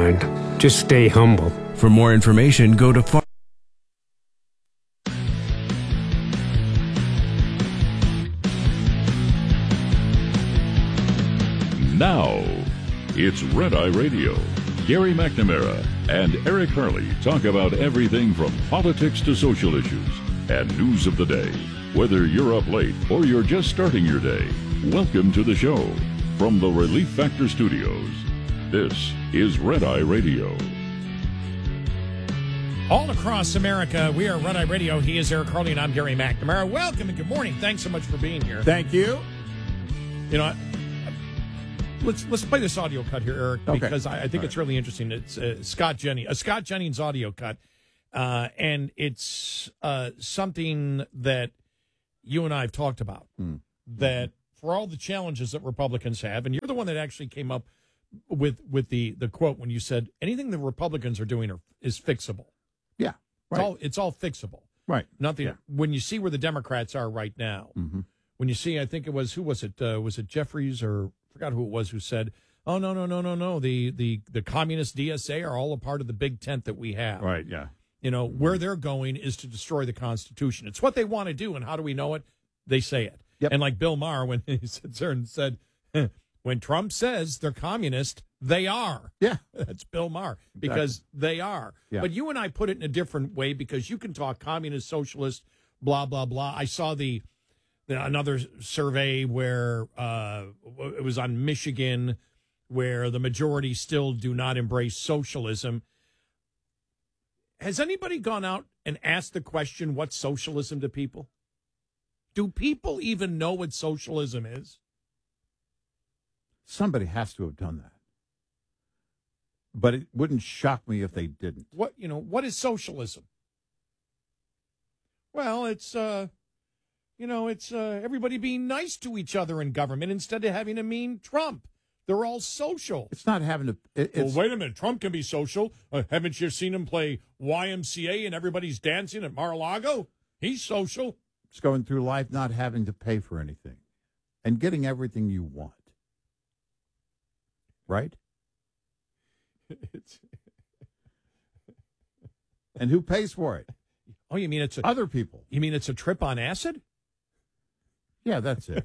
mind. Just stay humble. For more information, go to Now, it's Red Eye Radio. Gary McNamara and Eric Harley talk about everything from politics to social issues and news of the day. Whether you're up late or you're just starting your day, welcome to the show. From the Relief Factor Studios, this is Red Eye Radio. All across America, we are Red Eye Radio. He is Eric Harley, and I'm Gary McNamara. Welcome and good morning. Thanks so much for being here. Thank you. You know, let's play this audio cut here, Eric, because I think it's really interesting. It's a Scott Jennings audio cut, and it's something that you and I have talked about, that for all the challenges that Republicans have, and you're the one that actually came up with the quote when you said anything the Republicans are doing is fixable. Yeah, right. It's all fixable. Right. Nothing. Yeah. When you see where the Democrats are right now, when you see, I think it was, who was it? Was it Jeffries or I forgot who it was who said, "Oh no. The communist DSA are all a part of the big tent that we have." Right. Yeah. You know, where they're going is to destroy the Constitution. It's what they want to do, and how do we know it? They say it. Yep. And like Bill Maher, when he sits there and said, when Trump says they're communist, they are. Yeah. That's Bill Maher, because they are. Yeah. But you and I put it in a different way, because you can talk communist, socialist, blah, blah, blah. I saw another survey where it was on Michigan, where the majority still do not embrace socialism. Has anybody gone out and asked the question, what's socialism to people? Do people even know what socialism is? Somebody has to have done that. But it wouldn't shock me if they didn't. What is socialism? Well, it's everybody being nice to each other in government instead of having a mean Trump. They're all social. It's not having to. Well, wait a minute. Trump can be social. Haven't you seen him play YMCA and everybody's dancing at Mar-a-Lago? He's social. It's going through life not having to pay for anything and getting everything you want. Right? And who pays for it? Oh, you mean other people? You mean it's a trip on acid? Yeah, that's it.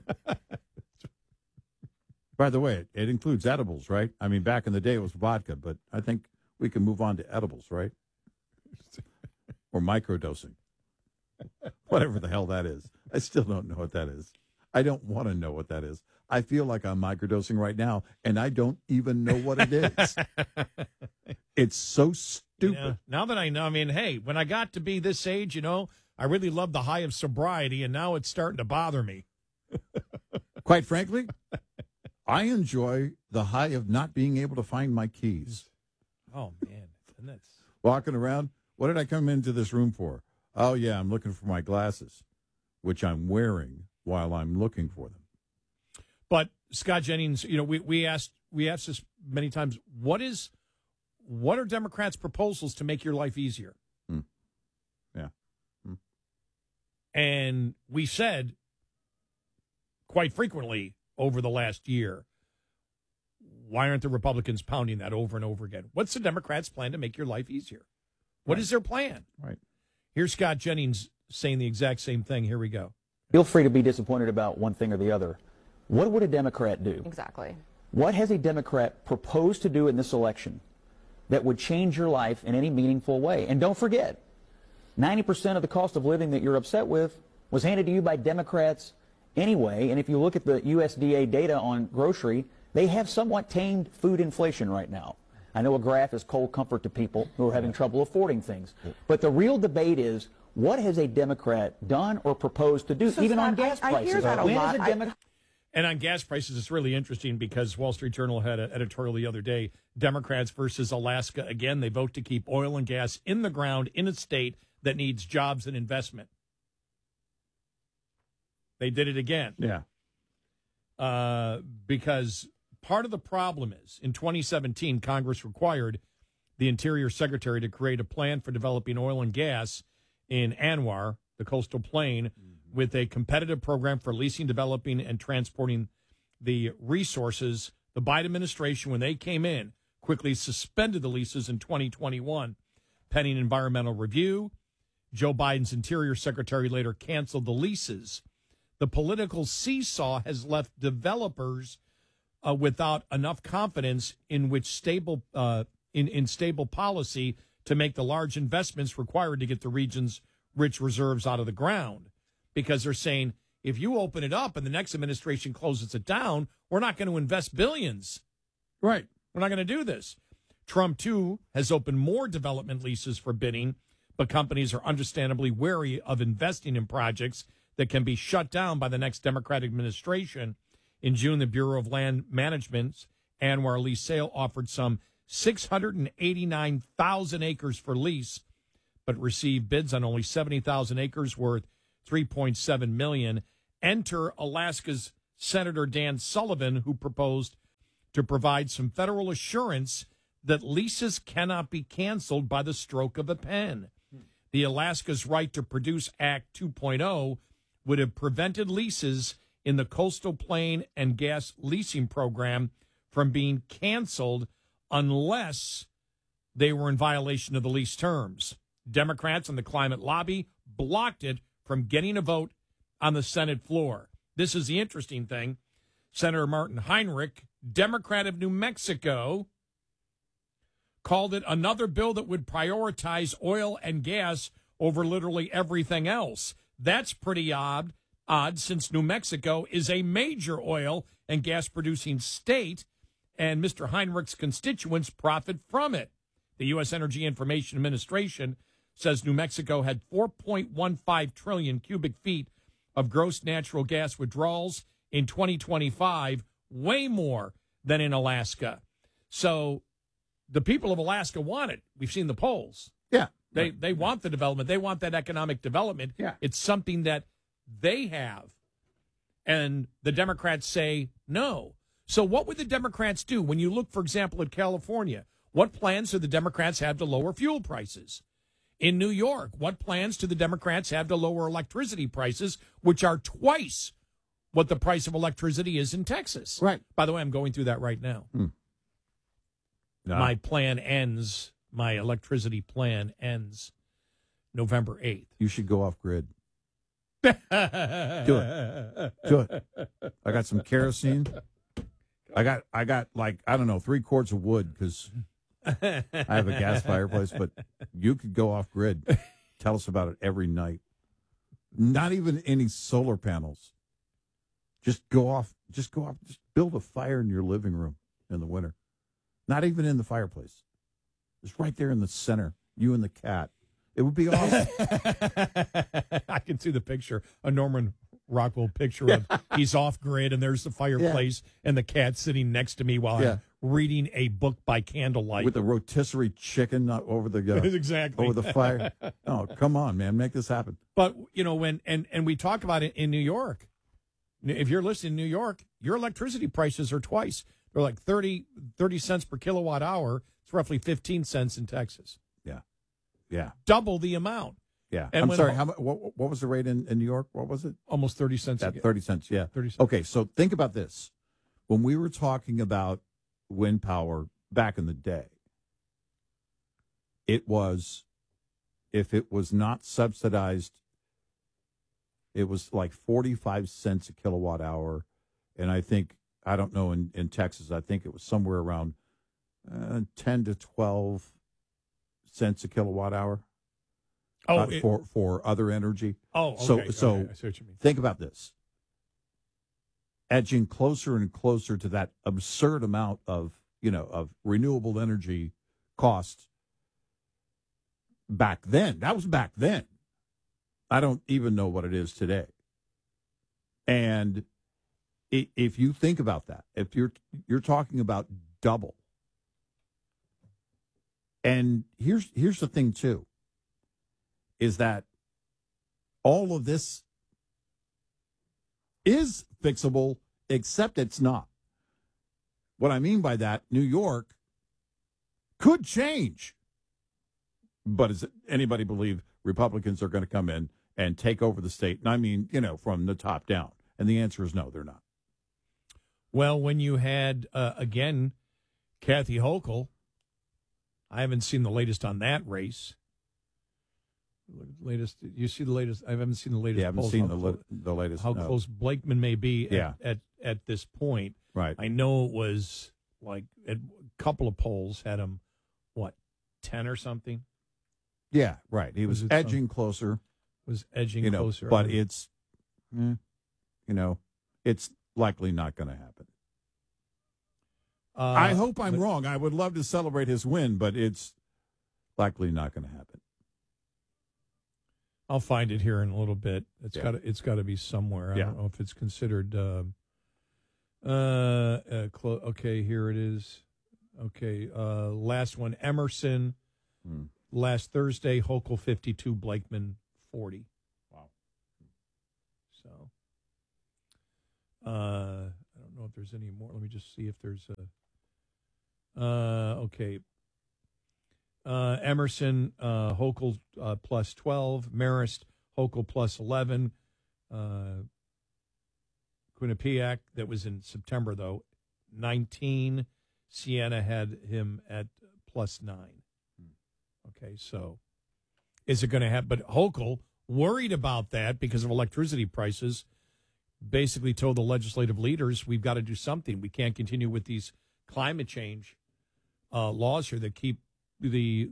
By the way, it includes edibles, right? I mean, back in the day it was vodka, but I think we can move on to edibles, right? Or microdosing. Whatever the hell that is. I still don't know what that is. I don't want to know what that is. I feel like I'm microdosing right now, and I don't even know what it is. It's so stupid. Now that I know, I mean, hey, when I got to be this age, I really loved the high of sobriety, and now it's starting to bother me. Quite frankly, I enjoy the high of not being able to find my keys. Oh, man. And that's walking around. What did I come into this room for? Oh, yeah, I'm looking for my glasses, which I'm wearing while I'm looking for them. But Scott Jennings, we asked this many times. What are Democrats' proposals to make your life easier? Yeah. And we said quite frequently over the last year, why aren't the Republicans pounding that over and over again? What's the Democrats' plan to make your life easier? What is their plan? Right. Here's Scott Jennings saying the exact same thing. Here we go. Feel free to be disappointed about one thing or the other. What would a Democrat do? Exactly. What has a Democrat proposed to do in this election that would change your life in any meaningful way? And don't forget, 90% of the cost of living that you're upset with was handed to you by Democrats anyway. And if you look at the USDA data on grocery, they have somewhat tamed food inflation right now. I know a graph is cold comfort to people who are having trouble affording things. But the real debate is, what has a Democrat done or proposed to do, so even Scott, on gas prices? I hear that a lot. And on gas prices, it's really interesting because Wall Street Journal had an editorial the other day, Democrats versus Alaska. Again, they vote to keep oil and gas in the ground in a state that needs jobs and investment. They did it again. Yeah. Because part of the problem is, in 2017, Congress required the Interior Secretary to create a plan for developing oil and gas in ANWR, the coastal plain, with a competitive program for leasing, developing, and transporting the resources. The Biden administration, when they came in, quickly suspended the leases in 2021, pending environmental review. Joe Biden's Interior Secretary later canceled the leases. The political seesaw has left developers without enough confidence in stable policy to make the large investments required to get the region's rich reserves out of the ground. Because they're saying, if you open it up and the next administration closes it down, we're not going to invest billions. Right. We're not going to do this. Trump, too, has opened more development leases for bidding, but companies are understandably wary of investing in projects that can be shut down by the next Democratic administration. In June, the Bureau of Land Management's Anwar Lease Sale offered some 689,000 acres for lease, but received bids on only 70,000 acres worth $3.7 million. Enter Alaska's Senator Dan Sullivan, who proposed to provide some federal assurance that leases cannot be canceled by the stroke of a pen. The Alaska's Right to Produce Act 2.0 would have prevented leases in the Coastal Plain and Gas Leasing Program from being canceled unless they were in violation of the lease terms. Democrats and the climate lobby blocked it from getting a vote on the Senate floor. This is the interesting thing. Senator Martin Heinrich, Democrat of New Mexico, called it another bill that would prioritize oil and gas over literally everything else. That's pretty odd since New Mexico is a major oil and gas producing state, and Mr. Heinrich's constituents profit from it. The U.S. Energy Information Administration says New Mexico had 4.15 trillion cubic feet of gross natural gas withdrawals in 2025, way more than in Alaska. So the people of Alaska want it. We've seen the polls. Yeah. They want the development. They want that economic development. Yeah. It's something that they have. And the Democrats say no. So what would the Democrats do? When you look, for example, at California, what plans do the Democrats have to lower fuel prices? In New York, what plans do the Democrats have to lower electricity prices, which are twice what the price of electricity is in Texas? Right. By the way, I'm going through that right now. No. My plan ends, my electricity plan ends November 8th. You should go off grid. Do it. Do it. I got some kerosene. I got like, I don't know, 3 quarts of wood because I have a gas fireplace, but you could go off grid. Tell us about it every night. Not even any solar panels. Just go off. Just build a fire in your living room in the winter. Not even in the fireplace. Just right there in the center. You and the cat. It would be awesome. I can see the picture, a Norman Rockwell picture of he's off grid and there's the fireplace and the cat sitting next to me while I'm reading a book by candlelight. With a rotisserie chicken over the exactly over the fire. Oh, come on, man. Make this happen. But, you know, when and we talk about it in New York. If you're listening in New York, your electricity prices are twice. They're like 30 cents per kilowatt hour. It's roughly 15 cents in Texas. Yeah. Double the amount. Yeah. And I'm sorry. What was the rate in New York? What was it? Almost 30 cents. 30 cents, yeah. 30 cents. Okay, so think about this. When we were talking about wind power back in the day, it was, if it was not subsidized, it was like 45 cents a kilowatt hour. And I think, I don't know, in Texas, I think it was somewhere around 10 to 12 cents a kilowatt hour. For other energy. Oh, okay. So I see what you mean. Think about this. Edging closer and closer to that absurd amount of renewable energy costs back then. That was back then. I don't even know what it is today. And if you think about that, if you're talking about double. And here's the thing too, is that all of this is fixable, except it's not. What I mean by that, New York could change. But does anybody believe Republicans are going to come in and take over the state? And I mean, from the top down. And the answer is no, they're not. Well, when you had, again, Kathy Hochul I haven't seen the latest on that race. Latest, you see the latest? I haven't seen the latest. Yeah, I haven't polls. seen the latest. How no. close Blakeman may be at this point. Right. I know it was like a couple of polls had him, 10 or something? Yeah, right. He was edging closer. Was edging closer. But it's, it's likely not going to happen. I hope I'm wrong. I would love to celebrate his win, but it's likely not going to happen. I'll find it here in a little bit. It's got to be somewhere. I don't know if it's considered. Okay, here it is. Okay, last one, Emerson. Last Thursday, Hochul 52, Blakeman 40. Wow. So, I don't know if there's any more. Let me just see if there's a. Okay. Emerson, Hochul plus 12, Marist, Hochul plus 11, Quinnipiac, that was in September, though, 19. Siena had him at plus 9. Okay, so is it going to happen? But Hochul, worried about that because of electricity prices, basically told the legislative leaders, we've got to do something. We can't continue with these climate change laws here that keep the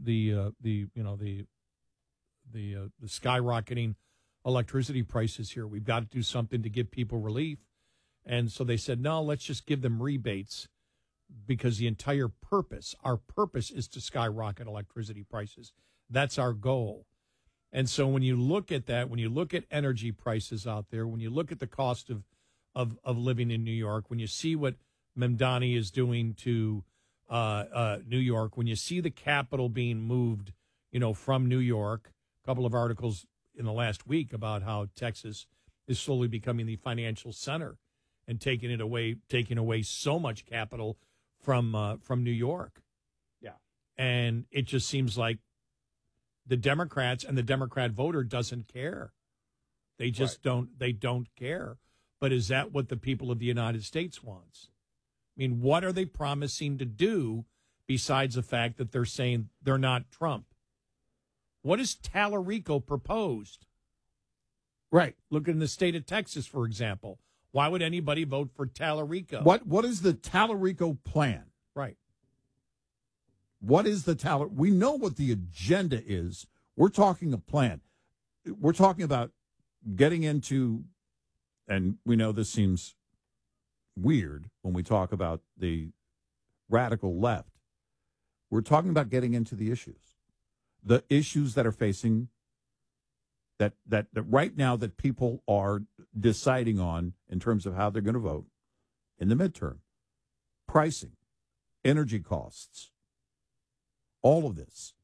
skyrocketing electricity prices here. We've got to do something to give people relief. And so they said, no, let's just give them rebates because our purpose is to skyrocket electricity prices. That's our goal. And so when you look at that, when you look at energy prices out there, when you look at the cost of living in New York, when you see what Mamdani is doing to New York, when you see the capital being moved, from New York, a couple of articles in the last week about how Texas is slowly becoming the financial center and taking away so much capital from New York. Yeah. And it just seems like the Democrats and the Democrat voter doesn't care. They just don't care. But is that what the people of the United States wants? I mean, what are they promising to do besides the fact that they're saying they're not Trump? What has Tallarico proposed? Right. Look in the state of Texas, for example. Why would anybody vote for Tallarico? What is the Tallarico plan? Right. What is the We know what the agenda is. We're talking a plan. We're talking about getting into, and we know this seems weird when we talk about the radical left. We're talking about getting into the issues that are facing that right now that people are deciding on in terms of how they're going to vote in the midterm. Pricing, energy costs, all of this.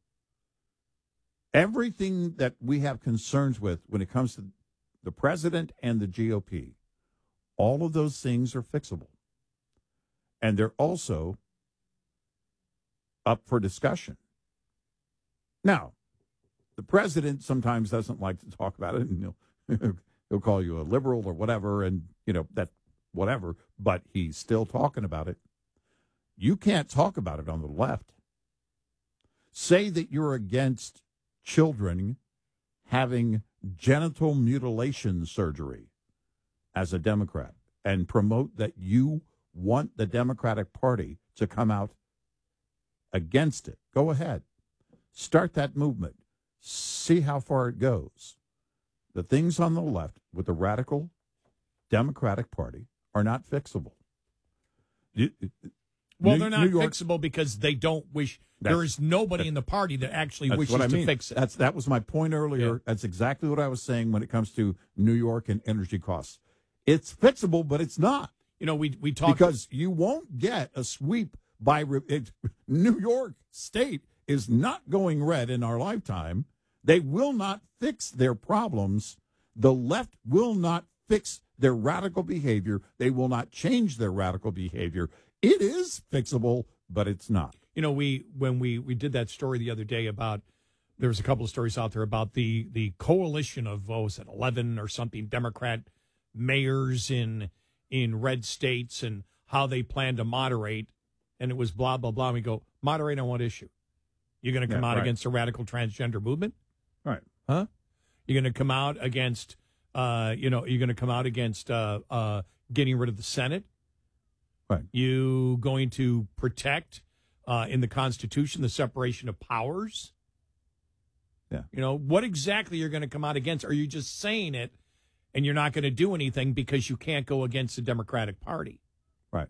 Everything that we have concerns with when it comes to the president and the GOP, all of those things are fixable. And they're also up for discussion. Now, the president sometimes doesn't like to talk about it, and he'll call you a liberal or whatever, and that whatever, but he's still talking about it. You can't talk about it on the left. Say that you're against children having genital mutilation surgery as a Democrat and promote that you want the Democratic Party to come out against it. Go ahead. Start that movement. See how far it goes. The things on the left with the radical Democratic Party are not fixable. Well, they're not fixable because they don't wish. There is nobody in the party that actually wishes to fix it. That was my point earlier. Yeah. That's exactly what I was saying when it comes to New York and energy costs. It's fixable, but it's not. We talk because you won't get a sweep by New York State is not going red in our lifetime. They will not fix their problems. The left will not fix their radical behavior. They will not change their radical behavior. It is fixable, but it's not. When we did that story the other day about, there was a couple of stories out there about the coalition of 11 or something Democrat mayors in red states and how they plan to moderate, and it was blah blah blah. And we go, moderate on what issue? You're going to come out against the radical transgender movement? Right. Huh? You're going to come out against, you're going to come out against getting rid of the Senate? Right. You going to protect in the Constitution the separation of powers? Yeah. What exactly you're going to come out against? Or are you just saying it and you're not going to do anything because you can't go against the Democratic Party? Right.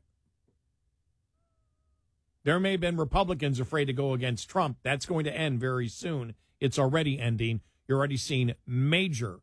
There may have been Republicans afraid to go against Trump. That's going to end very soon. It's already ending. You're already seeing major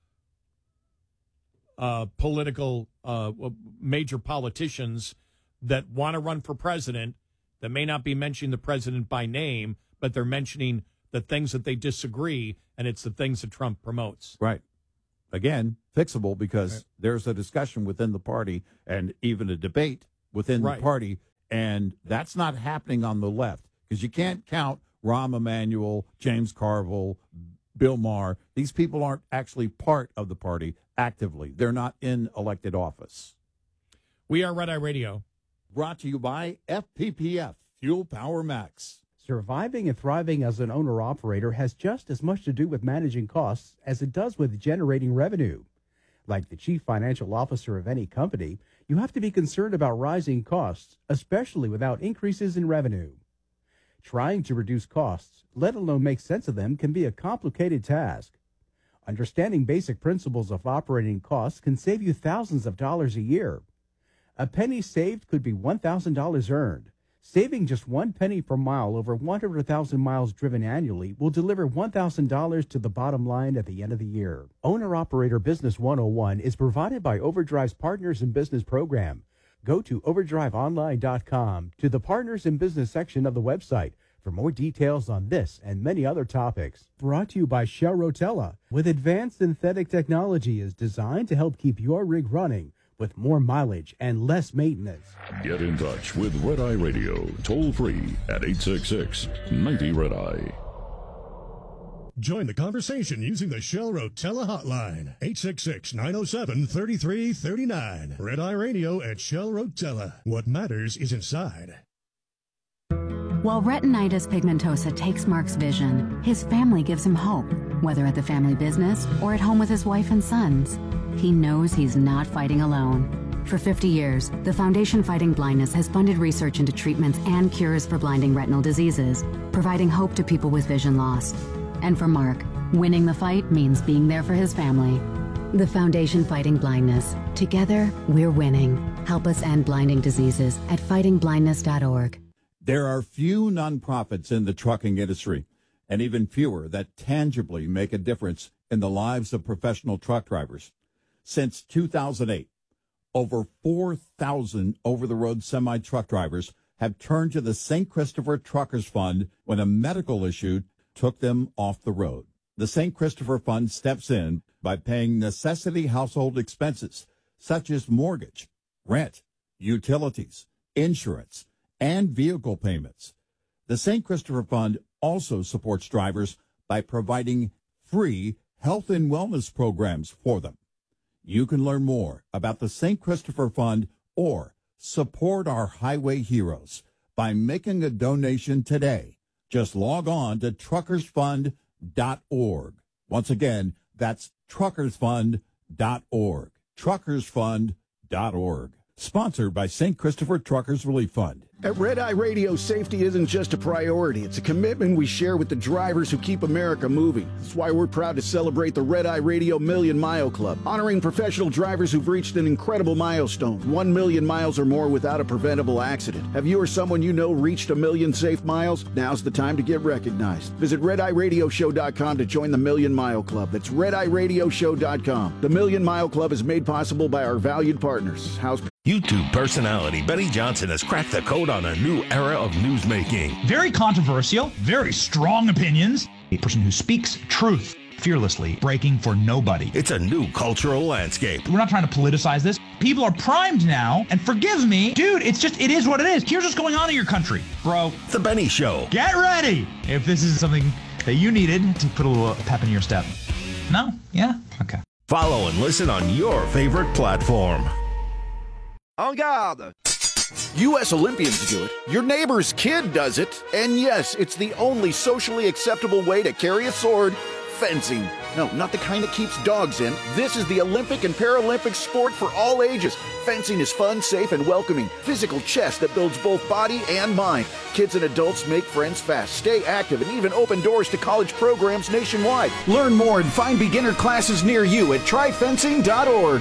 major politicians that want to run for president that may not be mentioning the president by name, but they're mentioning the things that they disagree, and it's the things that Trump promotes. Right. Again, fixable because there's a discussion within the party and even a debate within the party, and that's not happening on the left because you can't count Rahm Emanuel, James Carville, Bill Maher. These people aren't actually part of the party actively. They're not in elected office. We are Red Eye Radio. Brought to you by FPPF, Fuel Power Max. Surviving and thriving as an owner-operator has just as much to do with managing costs as it does with generating revenue. Like the chief financial officer of any company, you have to be concerned about rising costs, especially without increases in revenue. Trying to reduce costs, let alone make sense of them, can be a complicated task. Understanding basic principles of operating costs can save you thousands of dollars a year. A penny saved could be $1,000 earned. Saving just 1 penny per mile over 100,000 miles driven annually will deliver $1,000 to the bottom line at the end of the year. Owner-Operator Business 101 is provided by Overdrive's Partners in Business program. Go to overdriveonline.com to the Partners in Business section of the website for more details on this and many other topics. Brought to you by Shell Rotella, with advanced synthetic technology is designed to help keep your rig running with more mileage and less maintenance. Get in touch with Red Eye Radio, toll free at 866-90-RED-EYE. Join the conversation using the Shell Rotella hotline, 866-907-3339. Red Eye Radio at Shell Rotella. What matters is inside. While retinitis pigmentosa takes Mark's vision, his family gives him hope, whether at the family business or at home with his wife and sons. He knows he's not fighting alone. For 50 years, the Foundation Fighting Blindness has funded research into treatments and cures for blinding retinal diseases, providing hope to people with vision loss. And for Mark, winning the fight means being there for his family. The Foundation Fighting Blindness. Together, we're winning. Help us end blinding diseases at fightingblindness.org. There are few nonprofits in the trucking industry, and even fewer that tangibly make a difference in the lives of professional truck drivers. Since 2008, over 4,000 over-the-road semi-truck drivers have turned to the St. Christopher Truckers Fund when a medical issue took them off the road. The St. Christopher Fund steps in by paying necessity household expenses such as mortgage, rent, utilities, insurance, and vehicle payments. The St. Christopher Fund also supports drivers by providing free health and wellness programs for them. You can learn more about the St. Christopher Fund or support our highway heroes by making a donation today. Just log on to truckersfund.org. Once again, that's truckersfund.org. Truckersfund.org. Sponsored by St. Christopher Truckers Relief Fund. At Red Eye Radio, safety isn't just a priority. It's a commitment we share with the drivers who keep America moving. That's why we're proud to celebrate the Red Eye Radio Million Mile Club, honoring professional drivers who've reached an incredible milestone, 1 million miles or more without a preventable accident. Have you or someone you know reached 1 million safe miles? Now's the time to get recognized. Visit RedEyeRadioshow.com to join the Million Mile Club. That's RedEyeRadioshow.com. The Million Mile Club is made possible by our valued partners. YouTube personality Benny Johnson has cracked the code on a new era of newsmaking. Very controversial, very strong opinions. A person who speaks truth fearlessly, breaking for nobody. It's a new cultural landscape. We're not trying to politicize this. People are primed now, and forgive me, dude, it is what it is. Here's what's going on in your country, bro. The Benny Show. Get ready if this is something that you needed to put a little pep in your step. No? Yeah? Okay. Follow and listen on your favorite platform. En garde! U.S. Olympians do it. Your neighbor's kid does it. And yes, it's the only socially acceptable way to carry a sword. Fencing. No, not the kind that keeps dogs in. This is the Olympic and Paralympic sport for all ages. Fencing is fun, safe, and welcoming. Physical chess that builds both body and mind. Kids and adults make friends fast, stay active, and even open doors to college programs nationwide. Learn more and find beginner classes near you at tryfencing.org.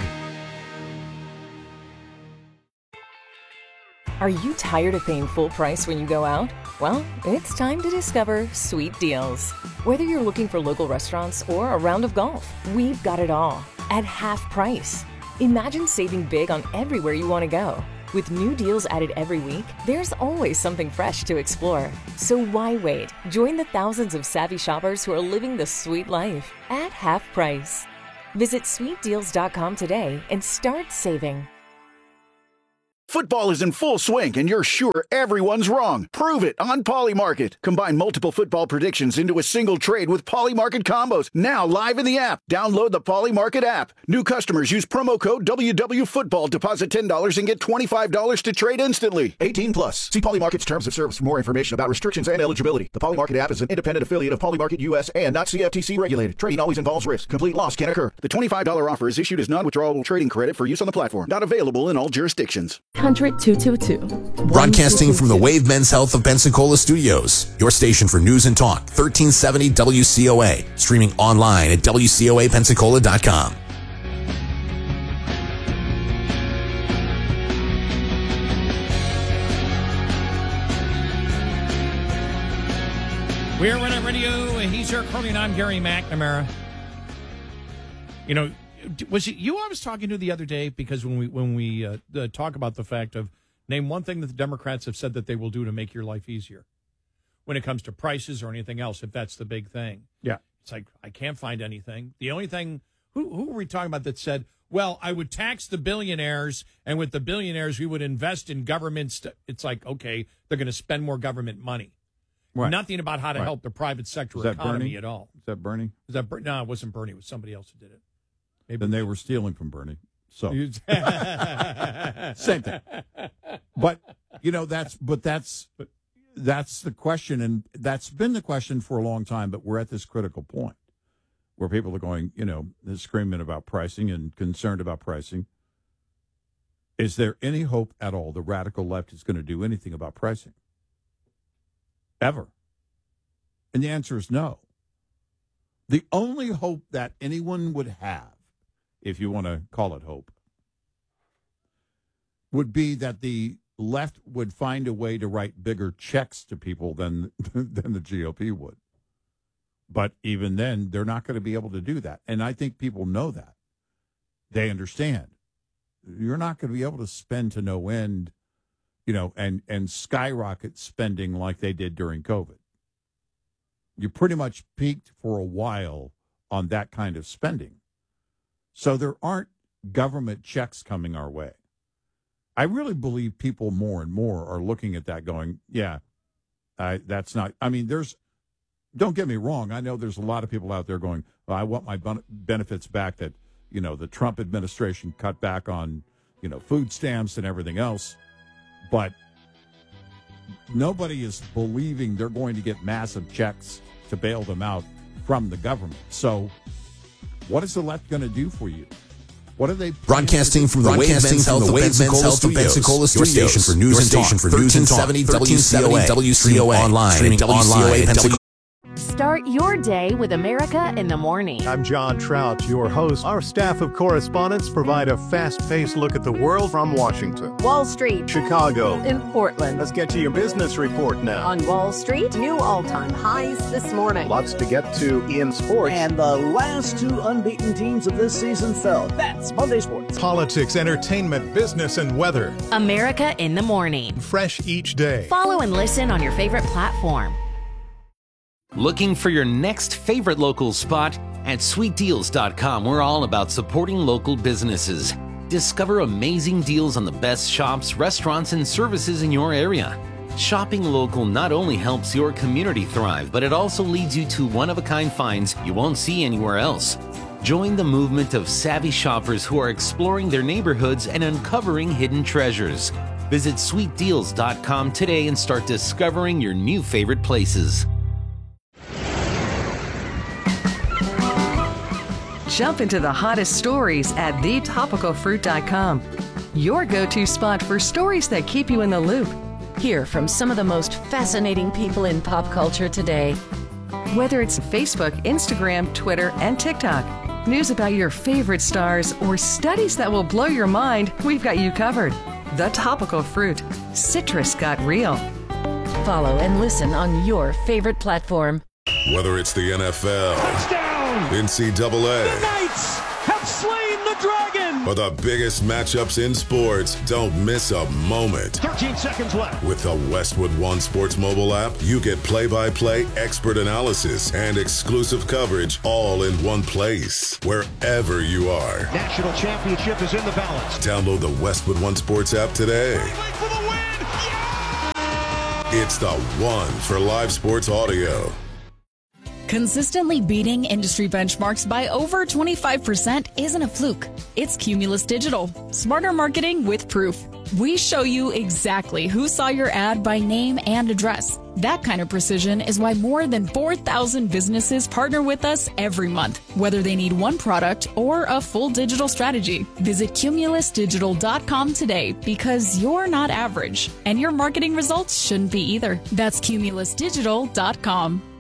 Are you tired of paying full price when you go out? Well, it's time to discover Sweet Deals. Whether you're looking for local restaurants or a round of golf, we've got it all at half price. Imagine saving big on everywhere you want to go. With new deals added every week, there's always something fresh to explore. So why wait? Join the thousands of savvy shoppers who are living the sweet life at half price. Visit sweetdeals.com today and start saving. Football is in full swing, and you're sure everyone's wrong. Prove it on Polymarket. Combine multiple football predictions into a single trade with Polymarket combos. Now live in the app. Download the Polymarket app. New customers use promo code WWFootball. Deposit $10 and get $25 to trade instantly. 18 plus. See Polymarket's terms of service for more information about restrictions and eligibility. The Polymarket app is an independent affiliate of Polymarket US and not CFTC regulated. Trading always involves risk. Complete loss can occur. The $25 offer is issued as non-withdrawable trading credit for use on the platform. Not available in all jurisdictions. 222. Broadcasting from the Wave Men's Health of Pensacola Studios, your station for news and talk, 1370 WCOA, streaming online at WCOAPensacola.com. We're Red Eye Radio. He's Eric Hurley, and I'm Gary McNamara. You know, was it you I was talking to the other day? Because when we talk about the fact of name one thing that the Democrats have said that they will do to make your life easier when it comes to prices or anything else, if that's the big thing. Yeah. It's like, I can't find anything. The only thing, who were we talking about that said, well, I would tax the billionaires, and with the billionaires, we would invest in government. It's like, okay, they're going to spend more government money. Right. Nothing about how to help the private sector economy Bernie? At all. Is that Bernie? No, it wasn't Bernie. It was somebody else who did it. Maybe then they were stealing from Bernie. So same thing. But you know that's the question, and that's been the question for a long time. But we're at this critical point where people are going, they're screaming about pricing and concerned about pricing. Is there any hope at all the radical left is going to do anything about pricing? Ever? And the answer is no. The only hope that anyone would have, if you want to call it hope, would be that the left would find a way to write bigger checks to people than the GOP would. But even then, they're not going to be able to do that. And I think people know that. They understand. You're not going to be able to spend to no end, and skyrocket spending like they did during COVID. You pretty much peaked for a while on that kind of spending. So there aren't government checks coming our way. I really believe people more and more are looking at that going, that's not, don't get me wrong. I know there's a lot of people out there going, well, I want my benefits back that, the Trump administration cut back on, food stamps and everything else. But nobody is believing they're going to get massive checks to bail them out from the government. So what is the left going to do for you? What are they broadcasting from the Wave Men's Health of Pensacola Studios, your station for news and talk, 1370 WCOA, online, streaming online at Start your day with America in the Morning. I'm John Trout, your host. Our staff of correspondents provide a fast-paced look at the world from Washington, Wall Street, Chicago, and Portland. Let's get to your business report now. On Wall Street, new all-time highs this morning. Lots to get to in sports. And the last two unbeaten teams of this season fell. That's Monday Sports. Politics, entertainment, business, and weather. America in the Morning. Fresh each day. Follow and listen on your favorite platform. Looking for your next favorite local spot? At sweetdeals.com, we're all about supporting local businesses. Discover amazing deals on the best shops, restaurants, and services in your area. Shopping local not only helps your community thrive, but it also leads you to one-of-a-kind finds you won't see anywhere else. Join the movement of savvy shoppers who are exploring their neighborhoods and uncovering hidden treasures. Visit sweetdeals.com today and start discovering your new favorite places. Jump into the hottest stories at thetopicalfruit.com. Your go-to spot for stories that keep you in the loop. Hear from some of the most fascinating people in pop culture today. Whether it's Facebook, Instagram, Twitter, and TikTok, news about your favorite stars, or studies that will blow your mind, we've got you covered. The Topical Fruit. Citrus got real. Follow and listen on your favorite platform. Whether it's the NFL, touchdown, NCAA, the Knights have slain the dragon, or the biggest matchups in sports, don't miss a moment. 13 seconds left. With the Westwood One Sports mobile app, you get play-by-play expert analysis and exclusive coverage all in one place, wherever you are. National championship is in the balance. Download the Westwood One Sports app today. For the win. Yeah! It's the one for live sports audio. Consistently beating industry benchmarks by over 25% isn't a fluke. It's Cumulus Digital. Smarter marketing with proof. We show you exactly who saw your ad by name and address. That kind of precision is why more than 4,000 businesses partner with us every month, whether they need one product or a full digital strategy. Visit cumulusdigital.com today because you're not average, and your marketing results shouldn't be either. That's cumulusdigital.com.